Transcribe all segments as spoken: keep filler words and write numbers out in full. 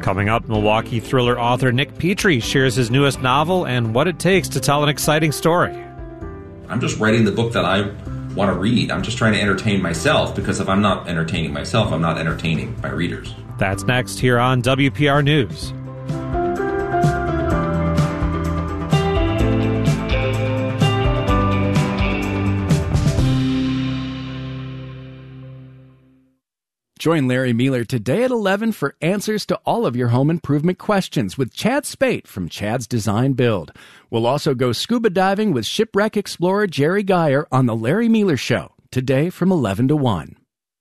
Coming up, Milwaukee thriller author Nick Petrie shares his newest novel and what it takes to tell an exciting story. I'm just writing the book that I want to read. I'm just trying to entertain myself, because if I'm not entertaining myself, I'm not entertaining my readers. That's next here on W P R News. Join Larry Mueller today at eleven for answers to all of your home improvement questions with Chad Spate from Chad's Design Build. We'll also go scuba diving with shipwreck explorer Jerry Geyer on The Larry Mueller Show, today from eleven to one.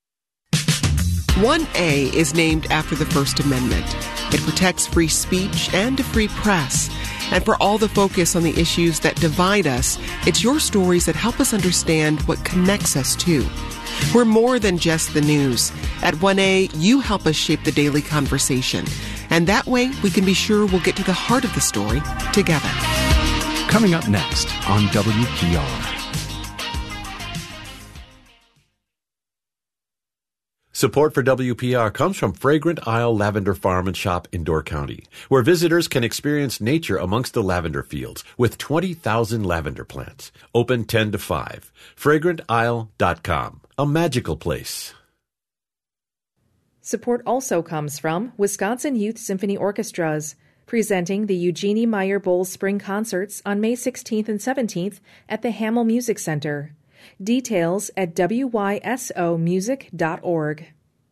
one A is named after the First Amendment. It protects free speech and a free press. And for all the focus on the issues that divide us, it's your stories that help us understand what connects us too. We're more than just the news. At one A, you help us shape the daily conversation. And that way, we can be sure we'll get to the heart of the story together. Coming up next on W P R. Support for W P R comes from Fragrant Isle Lavender Farm and Shop in Door County, where visitors can experience nature amongst the lavender fields with twenty thousand lavender plants. Open ten to five. fragrant isle dot com. A magical place. Support also comes from Wisconsin Youth Symphony Orchestras, presenting the Eugenie Meyer Bowles Spring Concerts on May sixteenth and seventeenth at the Hamel Music Center. Details at w y s o music dot org.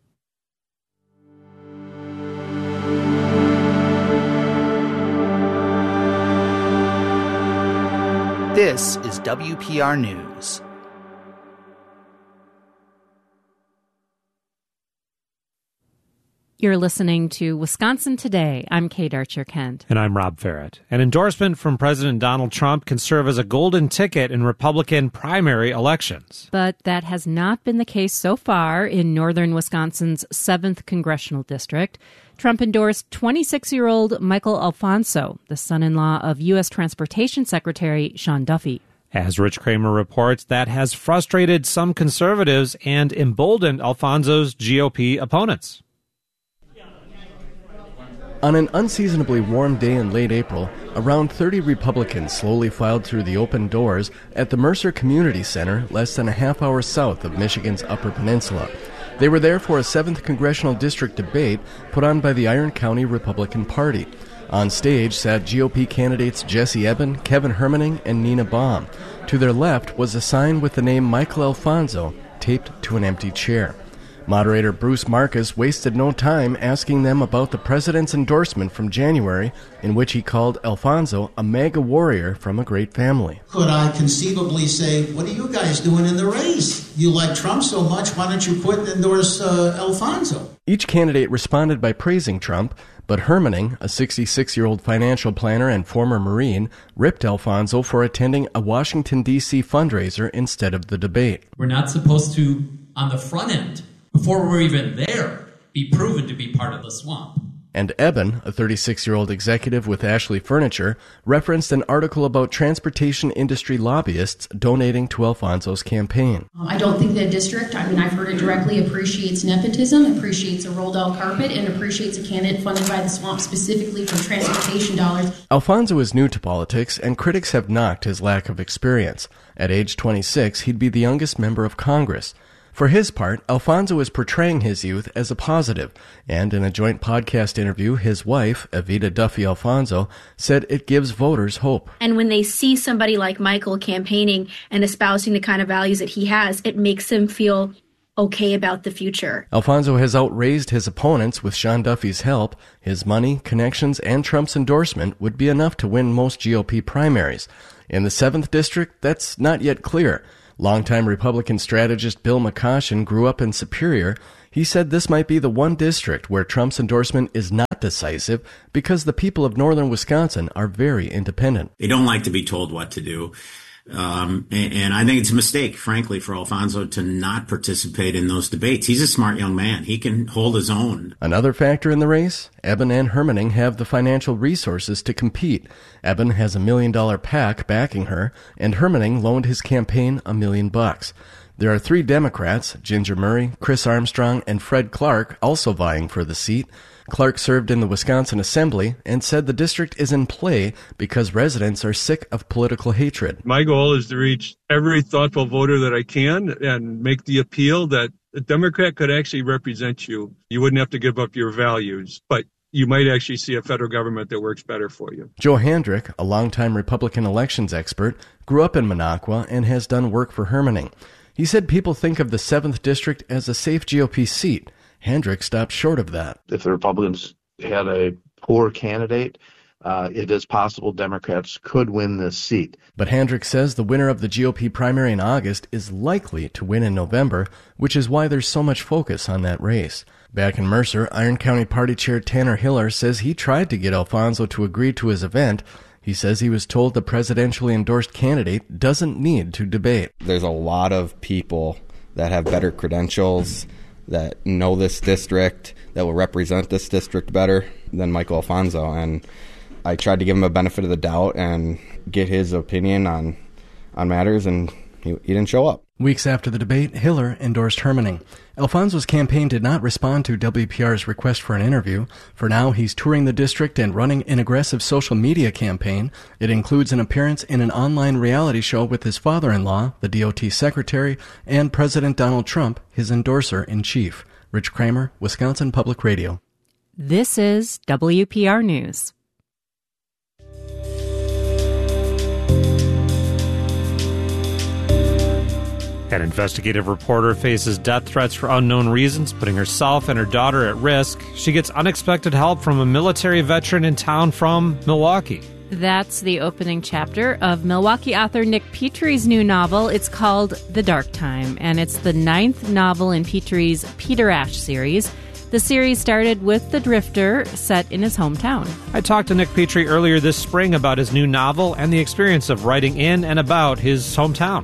This is W P R News. You're listening to Wisconsin Today. I'm Kate Archer-Kent. And I'm Rob Farrett. An endorsement from President Donald Trump can serve as a golden ticket in Republican primary elections. But that has not been the case so far in northern Wisconsin's seventh Congressional District. Trump endorsed twenty-six-year-old Michael Alfonso, the son-in-law of U S Transportation Secretary Sean Duffy. As Rich Kramer reports, that has frustrated some conservatives and emboldened Alfonso's G O P opponents. On an unseasonably warm day in late April, around thirty Republicans slowly filed through the open doors at the Mercer Community Center, less than a half hour south of Michigan's Upper Peninsula. They were there for a seventh Congressional District debate put on by the Iron County Republican Party. On stage sat G O P candidates Jesse Eben, Kevin Hermaning, and Nina Baum. To their left was a sign with the name Michael Alfonso taped to an empty chair. Moderator Bruce Marcus wasted no time asking them about the president's endorsement from January, in which he called Alfonso a MAGA warrior from a great family. Could I conceivably say, what are you guys doing in the race? You like Trump so much, why don't you quit and endorse uh, Alfonso? Each candidate responded by praising Trump, but Hermaning, a sixty-six-year-old financial planner and former Marine, ripped Alfonso for attending a Washington, D C fundraiser instead of the debate. We're not supposed to, on the front end, before we're even there, be proven to be part of the swamp. And Eben, a thirty-six-year-old executive with Ashley Furniture, referenced an article about transportation industry lobbyists donating to Alfonso's campaign. I don't think the district, I mean, I've heard it directly, appreciates nepotism, appreciates a rolled-out carpet, and appreciates a candidate funded by the swamp specifically for transportation dollars. Alfonso is new to politics, and critics have knocked his lack of experience. At age twenty-six, he'd be the youngest member of Congress. For his part, Alfonso is portraying his youth as a positive, and in a joint podcast interview, his wife, Evita Duffy Alfonso, said it gives voters hope. And when they see somebody like Michael campaigning and espousing the kind of values that he has, it makes them feel okay about the future. Alfonso has outraised his opponents with Sean Duffy's help. His money, connections, and Trump's endorsement would be enough to win most G O P primaries. In the seventh District, that's not yet clear. Longtime Republican strategist Bill McCoshen grew up in Superior. He said this might be the one district where Trump's endorsement is not decisive because the people of northern Wisconsin are very independent. They don't like to be told what to do. Um, and, and I think it's a mistake, frankly, for Alfonso to not participate in those debates. He's a smart young man. He can hold his own. Another factor in the race, Eben and Hermaning have the financial resources to compete. Eben has a million dollar PAC backing her, and Hermaning loaned his campaign a million bucks. There are three Democrats, Ginger Murray, Chris Armstrong, and Fred Clark, also vying for the seat. Clark served in the Wisconsin Assembly and said the district is in play because residents are sick of political hatred. My goal is to reach every thoughtful voter that I can and make the appeal that a Democrat could actually represent you. You wouldn't have to give up your values, but you might actually see a federal government that works better for you. Joe Handrick, a longtime Republican elections expert, grew up in Minocqua and has done work for Hermanning. He said people think of the seventh District as a safe G O P seat. Handrick stopped short of that. If the Republicans had a poor candidate, uh, it is possible Democrats could win this seat. But Handrick says the winner of the G O P primary in August is likely to win in November, which is why there's so much focus on that race. Back in Mercer, Iron County Party Chair Tanner Hiller says he tried to get Alfonso to agree to his event. He says he was told the presidentially endorsed candidate doesn't need to debate. There's a lot of people that have better credentials, that know this district, that will represent this district better than Michael Alfonso. And I tried to give him a benefit of the doubt and get his opinion on on matters, and he, he didn't show up. Weeks after the debate, Hiller endorsed Hermanning. Alfonso's campaign did not respond to W P R's request for an interview. For now, he's touring the district and running an aggressive social media campaign. It includes an appearance in an online reality show with his father-in-law, the D O T secretary, and President Donald Trump, his endorser-in-chief. Rich Kramer, Wisconsin Public Radio. This is W P R News. An investigative reporter faces death threats for unknown reasons, putting herself and her daughter at risk. She gets unexpected help from a military veteran in town from Milwaukee. That's the opening chapter of Milwaukee author Nick Petrie's new novel. It's called The Dark Time, and it's the ninth novel in Petrie's Peter Ash series. The series started with The Drifter, set in his hometown. I talked to Nick Petrie earlier this spring about his new novel and the experience of writing in and about his hometown.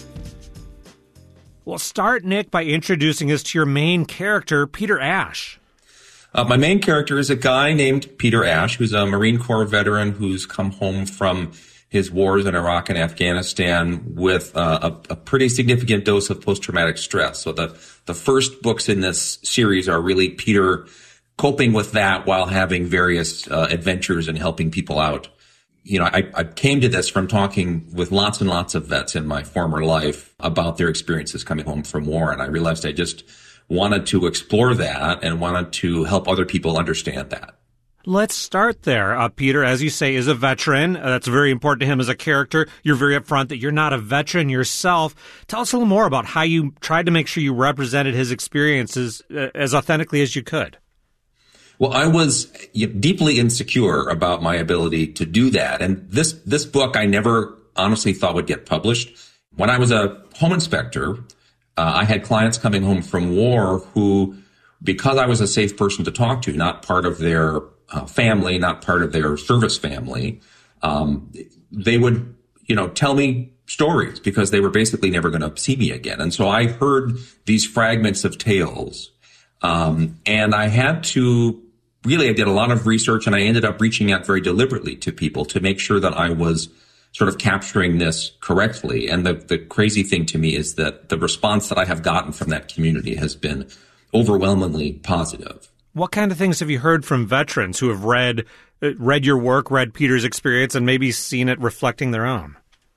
Well, start, Nick, by introducing us to your main character, Peter Ash. Uh, my main character is a guy named Peter Ash, who's a Marine Corps veteran who's come home from his wars in Iraq and Afghanistan with uh, a, a pretty significant dose of post-traumatic stress. So the, the first books in this series are really Peter coping with that while having various uh, adventures and helping people out. You know, I, I came to this from talking with lots and lots of vets in my former life about their experiences coming home from war. And I realized I just wanted to explore that and wanted to help other people understand that. Let's start there. Uh, Peter, as you say, is a veteran. Uh, that's very important to him as a character. You're very upfront that you're not a veteran yourself. Tell us a little more about how you tried to make sure you represented his experiences uh, as authentically as you could. Well, I was deeply insecure about my ability to do that. And this, this book I never honestly thought would get published. When I was a home inspector, uh, I had clients coming home from war who, because I was a safe person to talk to, not part of their uh, family, not part of their service family, um, they would, you know, tell me stories because they were basically never going to see me again. And so I heard these fragments of tales, um, and I had to Really, I did a lot of research, and I ended up reaching out very deliberately to people to make sure that I was sort of capturing this correctly. And the, the crazy thing to me is that the response that I have gotten from that community has been overwhelmingly positive. What kind of things have you heard from veterans who have read uh, read your work, read Peter's experience, and maybe seen it reflecting their own?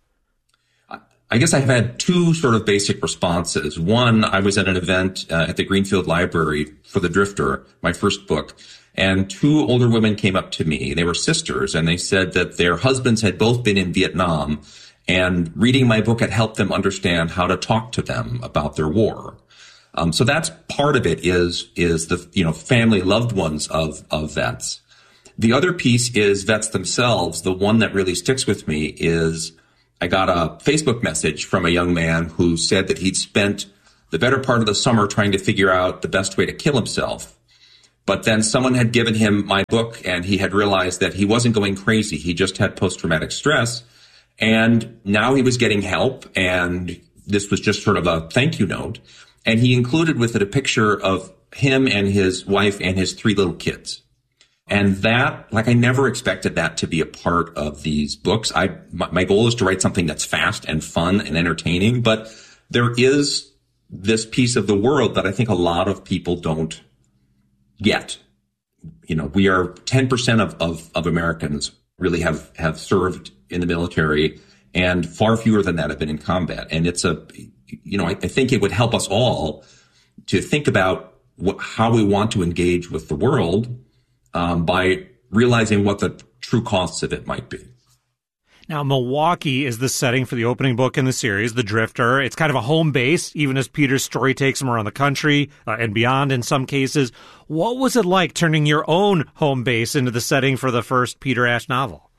I guess I've had two sort of basic responses. One, I was at an event uh, at the Greenfield Library for The Drifter, my first book, and two older women came up to me. They were sisters, and they said that their husbands had both been in Vietnam, and reading my book had helped them understand how to talk to them about their war. Um, so that's part of it is is the you know family, loved ones of of vets. The other piece is vets themselves. The one that really sticks with me is I got a Facebook message from a young man who said that he'd spent the better part of the summer trying to figure out the best way to kill himself. But then someone had given him my book, and he had realized that he wasn't going crazy. He just had post-traumatic stress. And now he was getting help, and this was just sort of a thank you note. And he included with it a picture of him and his wife and his three little kids. And that, like, I never expected that to be a part of these books. I, my, my goal is to write something that's fast and fun and entertaining, but there is this piece of the world that I think a lot of people don't get. You know, we are ten percent of, of, of Americans really have, have served in the military, and far fewer than that have been in combat. And it's a, you know, I, I think it would help us all to think about what, how we want to engage with the world um, by realizing what the true costs of it might be. Now, Milwaukee is the setting for the opening book in the series, The Drifter. It's kind of a home base, even as Peter's story takes him around the country uh, and beyond in some cases. What was it like turning your own home base into the setting for the first Peter Ash novel?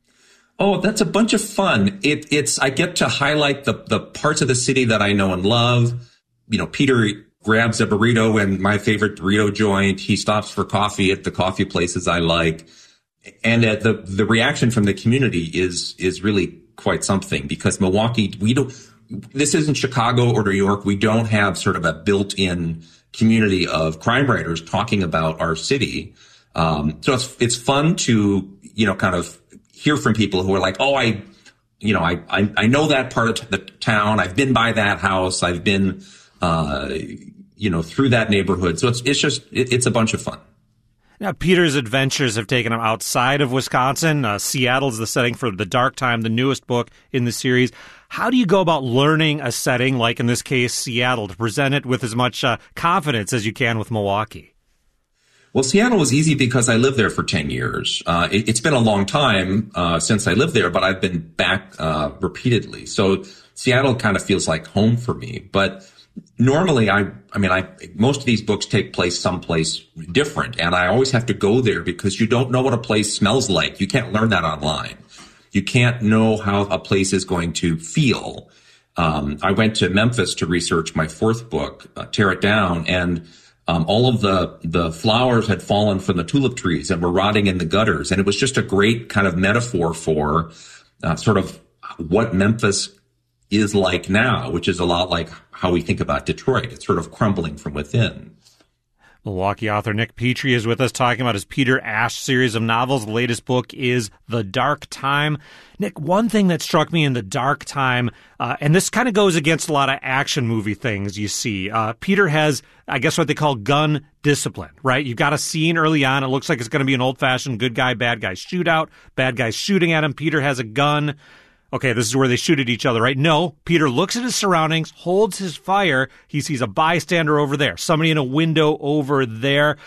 Oh, that's a bunch of fun. It, it's, I get to highlight the, the parts of the city that I know and love. You know, Peter grabs a burrito in my favorite burrito joint. He stops for coffee at the coffee places I like. And uh, the, the reaction from the community is, is really quite something, because Milwaukee, we don't, this isn't Chicago or New York. We don't have sort of a built-in community of crime writers talking about our city. Um, so it's, it's fun to, you know, kind of hear from people who are like, oh, I, you know, I, I, I know that part of the town. I've been by that house. I've been, uh, you know, through that neighborhood. So it's, it's just, it, it's a bunch of fun. Now, Peter's adventures have taken him outside of Wisconsin. Uh, Seattle's the setting for The Dark Time, the newest book in the series. How do you go about learning a setting, like in this case, Seattle, to present it with as much uh, confidence as you can with Milwaukee? Well, Seattle was easy because I lived there for ten years. Uh, it, it's been a long time uh, since I lived there, but I've been back uh, repeatedly. So Seattle kind of feels like home for me. But normally, I, I mean, I, most of these books take place someplace different, and I always have to go there because you don't know what a place smells like. You can't learn that online. You can't know how a place is going to feel. Um, I went to Memphis to research my fourth book, uh, Tear It Down, and um, all of the, the flowers had fallen from the tulip trees and were rotting in the gutters. And it was just a great kind of metaphor for uh, sort of what Memphis is like now, which is a lot like how we think about Detroit. It's sort of crumbling from within. Milwaukee author Nick Petrie is with us talking about his Peter Ash series of novels. The latest book is The Dark Time. Nick, one thing that struck me in The Dark Time, uh, and this kind of goes against a lot of action movie things you see. Uh, Peter has, I guess, what they call gun discipline, right? You've got a scene early on. It looks like it's going to be an old-fashioned good guy, bad guy shootout. Bad guy shooting at him. Peter has a gun. Okay, this is where they shoot at each other, right? No, Peter looks at his surroundings, holds his fire. He sees a bystander over there, somebody in a window over there.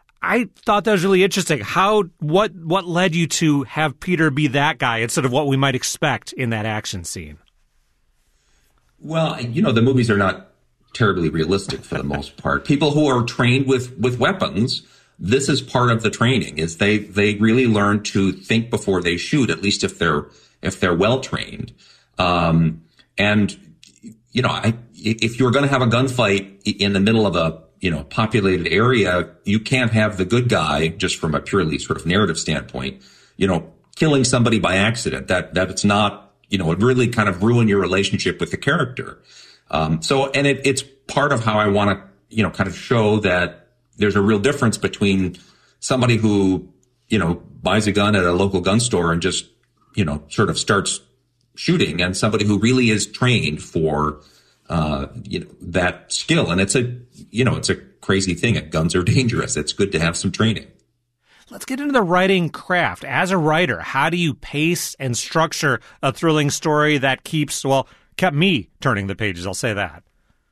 I thought that was really interesting. How, what, what led you to have Peter be that guy instead of what we might expect in that action scene? Well, you know, the movies are not terribly realistic for the most part. People who are trained with, with weapons, this is part of the training, is they, they really learn to think before they shoot, at least if they're if they're well trained. Um, and, you know, I, if you're going to have a gunfight in the middle of a, you know, populated area, you can't have the good guy, just from a purely sort of narrative standpoint, you know, killing somebody by accident. That, that it's not, you know, it really kind of ruin your relationship with the character. Um, so, and it, it's part of how I want to, you know, kind of show that there's a real difference between somebody who, you know, buys a gun at a local gun store and just, you know, sort of starts shooting, and somebody who really is trained for, uh, you know, that skill. And it's a, you know, it's a crazy thing. Guns are dangerous. It's good to have some training. Let's get into the writing craft. As a writer, how do you pace and structure a thrilling story that keeps, well, kept me turning the pages? I'll say that.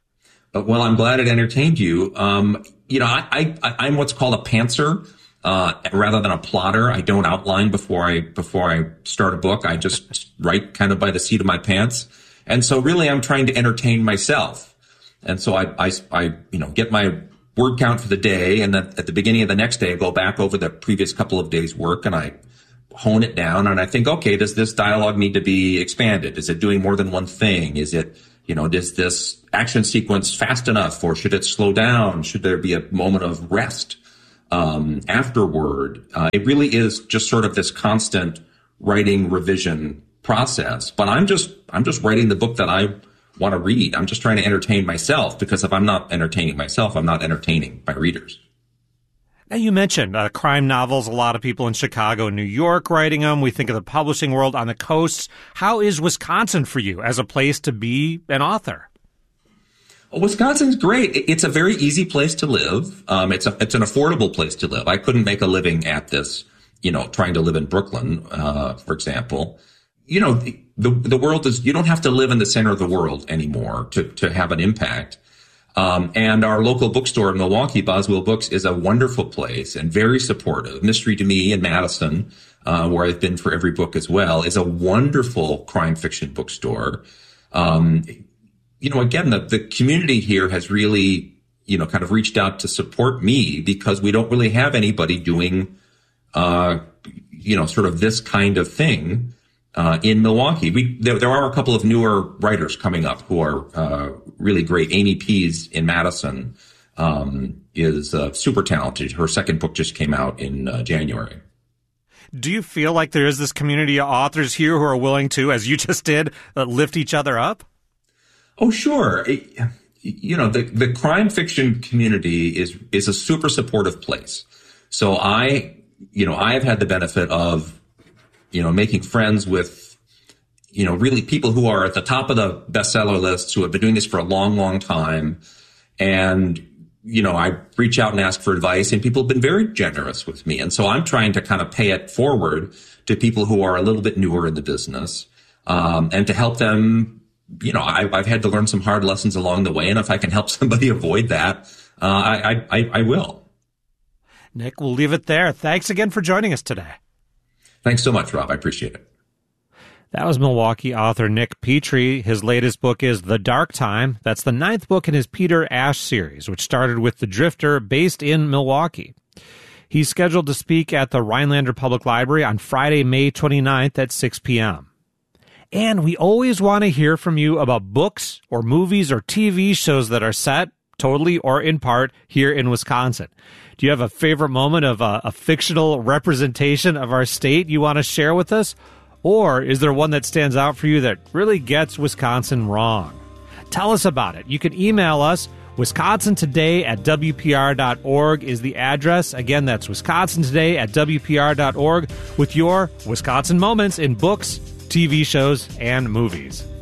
Uh, well, I'm glad it entertained you. Um, you know, I, I, I'm what's called a pantser. Uh, rather than a plotter. I don't outline before I, before I start a book. I just write kind of by the seat of my pants. And so really I'm trying to entertain myself. And so I, I, I, you know, get my word count for the day. And then at the beginning of the next day, I go back over the previous couple of days' work and I hone it down. And I think, okay, does this dialogue need to be expanded? Is it doing more than one thing? Is it, you know, is this action sequence fast enough, or should it slow down? Should there be a moment of rest? Um, afterward, uh, it really is just sort of this constant writing revision process. But I'm just, I'm just writing the book that I want to read. I'm just trying to entertain myself, because if I'm not entertaining myself, I'm not entertaining my readers. Now, you mentioned uh, crime novels. A lot of people in Chicago and New York writing them. We think of the publishing world on the coasts. How is Wisconsin for you as a place to be an author? Wisconsin's great. It's a very easy place to live. Um, it's a, it's an affordable place to live. I couldn't make a living at this, you know, trying to live in Brooklyn, uh, for example. You know, the, the, the world is, you don't have to live in the center of the world anymore to, to have an impact. Um, and our local bookstore in Milwaukee, Boswell Books, is a wonderful place and very supportive. Mystery to Me in Madison, uh, where I've been for every book as well, is a wonderful crime fiction bookstore. Um, you know, again, the, the community here has really, you know, kind of reached out to support me because we don't really have anybody doing, uh, you know, sort of this kind of thing. Uh, in Milwaukee, we there, there are a couple of newer writers coming up who are uh, really great. Amy Pease in Madison um, is uh, super talented. Her second book just came out in uh, January. Do you feel like there is this community of authors here who are willing to, as you just did, uh, lift each other up? Oh, sure. It, you know, the the crime fiction community is is a super supportive place. So I, you know, I have had the benefit of, you know, making friends with, you know, really people who are at the top of the bestseller lists, who have been doing this for a long, long time. And, you know, I reach out and ask for advice, and people have been very generous with me. And so I'm trying to kind of pay it forward to people who are a little bit newer in the business, um, and to help them. You know, I, I've had to learn some hard lessons along the way. And if I can help somebody avoid that, uh, I, I, I will. Nick, we'll leave it there. Thanks again for joining us today. Thanks so much, Rob. I appreciate it. That was Milwaukee author Nick Petrie. His latest book is The Dark Time. That's the ninth book in his Peter Ash series, which started with The Drifter, based in Milwaukee. He's scheduled to speak at the Rhinelander Public Library on Friday, May twenty-ninth at six p.m. And we always want to hear from you about books or movies or T V shows that are set, totally or in part, here in Wisconsin. Do you have a favorite moment of a, a fictional representation of our state you want to share with us? Or is there one that stands out for you that really gets Wisconsin wrong? Tell us about it. You can email us. Wisconsin Today at W P R dot org is the address. Again, that's Wisconsin Today at W P R dot org with your Wisconsin moments in books, T V shows, and movies.